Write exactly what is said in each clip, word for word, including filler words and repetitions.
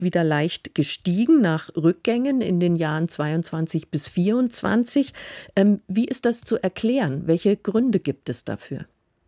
wieder leicht gestiegen nach Rückgängen in den Jahren zweiundzwanzig bis vierundzwanzig. Ähm, wie ist das zu erklären? Welche Gründe gibt es dafür?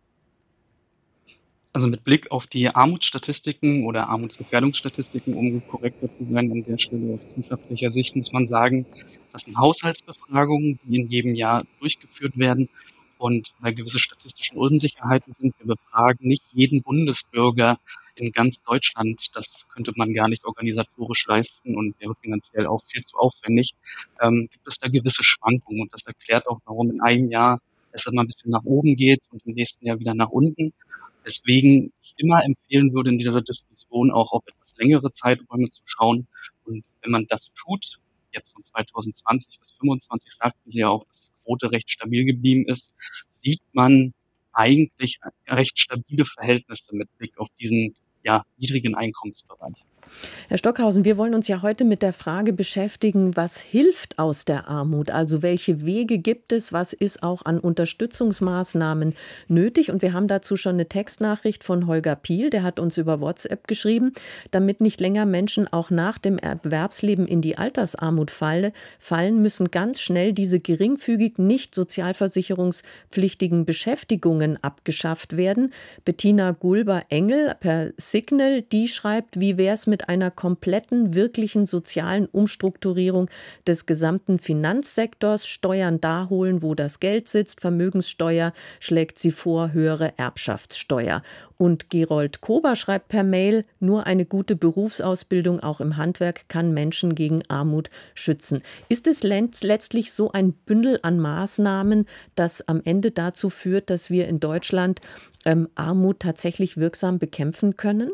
Also mit Blick auf die Armutsstatistiken oder Armutsgefährdungsstatistiken, um korrekter zu sein an der Stelle aus wissenschaftlicher Sicht, muss man sagen, das sind Haushaltsbefragungen, die in jedem Jahr durchgeführt werden. Und weil gewisse statistische Unsicherheiten sind, wir befragen nicht jeden Bundesbürger in ganz Deutschland. Das könnte man gar nicht organisatorisch leisten und wäre finanziell auch viel zu aufwendig. Ähm, gibt es da gewisse Schwankungen und das erklärt auch, warum in einem Jahr es immer ein bisschen nach oben geht und im nächsten Jahr wieder nach unten. Weswegen ich immer empfehlen würde, in dieser Diskussion auch auf etwas längere Zeiträume zu schauen. Und wenn man das tut, jetzt von zweitausendzwanzig bis fünfundzwanzig sagten Sie ja auch, dass die Quote recht stabil geblieben ist, sieht man eigentlich recht stabile Verhältnisse mit Blick auf diesen, ja, niedrigen Einkommensbereich. Herr Stockhausen, wir wollen uns ja heute mit der Frage beschäftigen, was hilft aus der Armut? Also welche Wege gibt es? Was ist auch an Unterstützungsmaßnahmen nötig? Und wir haben dazu schon eine Textnachricht von Holger Piel, der hat uns über WhatsApp geschrieben, damit nicht länger Menschen auch nach dem Erwerbsleben in die Altersarmut falle, fallen, müssen ganz schnell diese geringfügig nicht sozialversicherungspflichtigen Beschäftigungen abgeschafft werden. Bettina Gulber-Engel per Signal, die schreibt, wie wäre es mit einer kompletten, wirklichen sozialen Umstrukturierung des gesamten Finanzsektors, Steuern da holen, wo das Geld sitzt, Vermögenssteuer schlägt sie vor, höhere Erbschaftssteuer. Und Gerold Kober schreibt per Mail, nur eine gute Berufsausbildung auch im Handwerk kann Menschen gegen Armut schützen. Ist es letztlich so ein Bündel an Maßnahmen, das am Ende dazu führt, dass wir in Deutschland ähm, Armut tatsächlich wirksam bekämpfen können?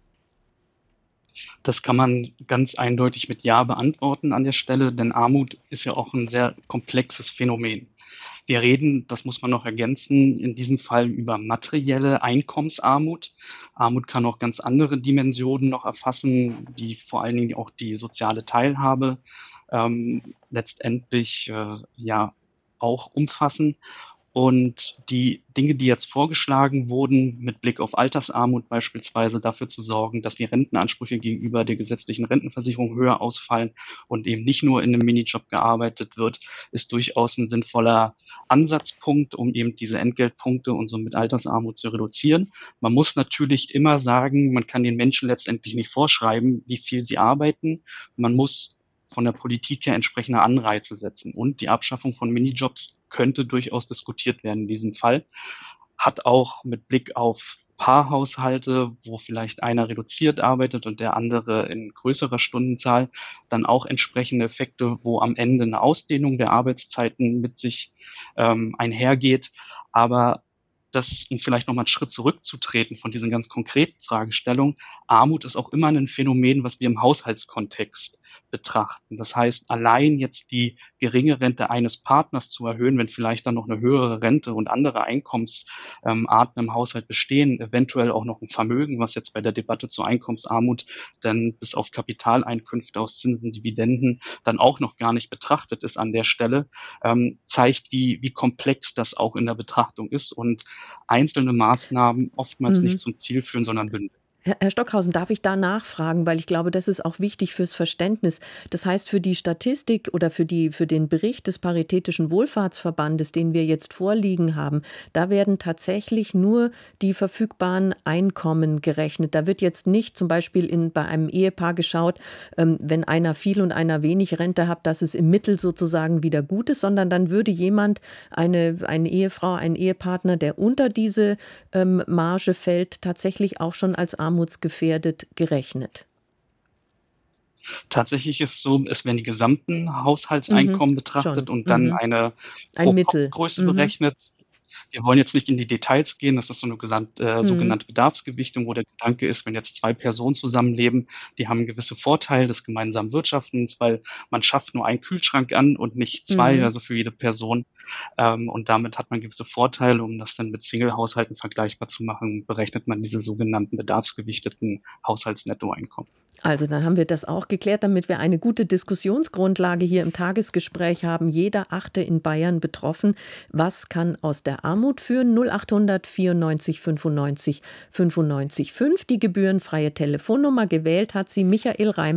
Das kann man ganz eindeutig mit Ja beantworten an der Stelle, denn Armut ist ja auch ein sehr komplexes Phänomen. Wir reden, das muss man noch ergänzen, in diesem Fall über materielle Einkommensarmut. Armut kann auch ganz andere Dimensionen noch erfassen, die vor allen Dingen auch die soziale Teilhabe ähm, letztendlich äh, ja auch umfassen. Und die Dinge, die jetzt vorgeschlagen wurden, mit Blick auf Altersarmut beispielsweise dafür zu sorgen, dass die Rentenansprüche gegenüber der gesetzlichen Rentenversicherung höher ausfallen und eben nicht nur in einem Minijob gearbeitet wird, ist durchaus ein sinnvoller Ansatzpunkt, um eben diese Entgeltpunkte und somit Altersarmut zu reduzieren. Man muss natürlich immer sagen, man kann den Menschen letztendlich nicht vorschreiben, wie viel sie arbeiten. Man muss von der Politik her entsprechende Anreize setzen. Und die Abschaffung von Minijobs könnte durchaus diskutiert werden in diesem Fall. Hat auch mit Blick auf Paarhaushalte, wo vielleicht einer reduziert arbeitet und der andere in größerer Stundenzahl, dann auch entsprechende Effekte, wo am Ende eine Ausdehnung der Arbeitszeiten mit sich ähm, einhergeht. Aber das, um vielleicht nochmal einen Schritt zurückzutreten von diesen ganz konkreten Fragestellungen, Armut ist auch immer ein Phänomen, was wir im Haushaltskontext betrachten. Das heißt, allein jetzt die geringe Rente eines Partners zu erhöhen, wenn vielleicht dann noch eine höhere Rente und andere Einkommensarten im Haushalt bestehen, eventuell auch noch ein Vermögen, was jetzt bei der Debatte zur Einkommensarmut dann bis auf Kapitaleinkünfte aus Zinsen, Dividenden dann auch noch gar nicht betrachtet ist an der Stelle, ähm, zeigt, wie, wie komplex das auch in der Betrachtung ist und einzelne Maßnahmen oftmals nicht Mhm. zum Ziel führen, sondern bündeln. Herr Herr Stockhausen, darf ich da nachfragen, weil ich glaube, das ist auch wichtig fürs Verständnis. Das heißt, für die Statistik oder für die für den Bericht des Paritätischen Wohlfahrtsverbandes, den wir jetzt vorliegen haben, da werden tatsächlich nur die verfügbaren Einkommen gerechnet. Da wird jetzt nicht zum Beispiel in bei einem Ehepaar geschaut, ähm, wenn einer viel und einer wenig Rente hat, dass es im Mittel sozusagen wieder gut ist, sondern dann würde jemand, eine eine Ehefrau, ein Ehepartner, der unter diese, ähm, Marge fällt, tatsächlich auch schon als armutsgefährdet gerechnet. Tatsächlich ist so, es werden die gesamten Mhm, Haushaltseinkommen betrachtet schon. und dann Mhm. eine Ein Mittel. Pro-Kopf-Größe Mhm. berechnet. Wir wollen jetzt nicht in die Details gehen, das ist so eine gesamt äh, Mhm. sogenannte Bedarfsgewichtung, wo der Gedanke ist, wenn jetzt zwei Personen zusammenleben, die haben gewisse Vorteile des gemeinsamen Wirtschaftens, weil man schafft nur einen Kühlschrank an und nicht zwei, Mhm. also für jede Person. Ähm, und damit hat man gewisse Vorteile. Um das dann mit Single-Haushalten vergleichbar zu machen, berechnet man diese sogenannten bedarfsgewichteten Haushaltsnettoeinkommen. Also, dann haben wir das auch geklärt, damit wir eine gute Diskussionsgrundlage hier im Tagesgespräch haben. Jeder Achte in Bayern betroffen. Was kann aus der Armut führen? null achthundert vierundneunzig fünfundneunzig fünfundneunzig fünf, die gebührenfreie Telefonnummer. Gewählt hat sie Michael Reim.